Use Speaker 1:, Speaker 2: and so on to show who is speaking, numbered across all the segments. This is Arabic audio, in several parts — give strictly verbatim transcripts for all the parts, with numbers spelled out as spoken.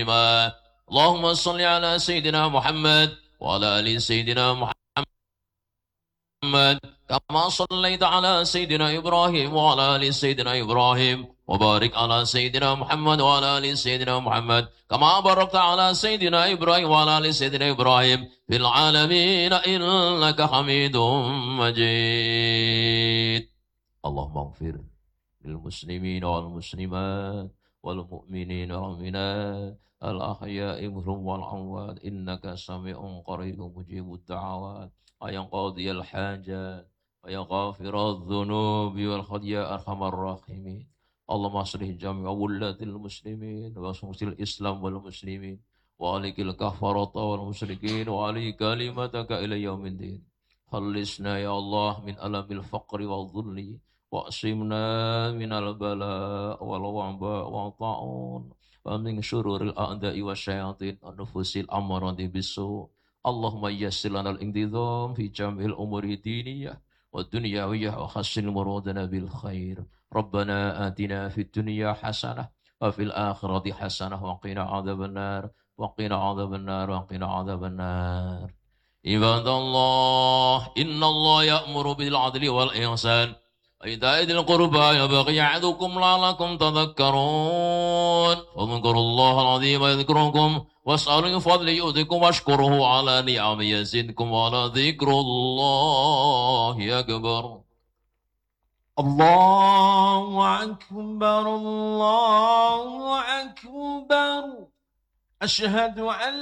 Speaker 1: اللهم صل على سيدنا محمد وعلى آل سيدنا محمد كما صليت على سيدنا إبراهيم وعلى آل سيدنا إبراهيم وبارك على سيدنا محمد وعلى آل سيدنا محمد كما باركت على سيدنا إبراهيم وعلى آل سيدنا إبراهيم في العالمين إنك حميد مجيد. اللهم اغفر للمسلمين والمسلمات والمؤمنين والمؤمنات الأحياء منهم والأموات إنك سميع قريب مجيب الدعوات ويا قاضي الحاجات ويا غافر الذنوب والخطايا أرحم الراحمين. اللهم اصلح جميع ولاة المسلمين وانصر الإسلام والمسلمين وعليك الكفرة والمشركين وعلي كلمتك إلى يوم الدين. خلصنا يا الله من ألم الفقر والذل واعصمنا من البلاء والوباء والطاعون ومن شرور الأعداء والشياطين النفوس الأمارة بالسوء. اللهم يسر لنا الانتظام في جميع الأمور الدينية والدنيوية وحسن مرادنا بالخير. ربنا آتنا في الدنيا حسنة وفي الآخرة حسنة وقنا عذاب النار وقنا عذاب النار وقنا عذاب النار. عباد الله إن الله يأمر بالعدل والإحسان وإيتاء ذي القربى ينبغي يعظكم لعلكم تذكرون فاذكروا الله العظيم يذكركم واسألوا من فضله يؤتكم واشكروه على نعمه يزدكم ولذكر الله أكبر.
Speaker 2: الله أكبر الله أكبر أشهد أن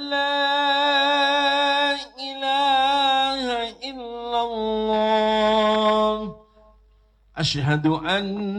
Speaker 2: لا إله إلا الله أشهد أن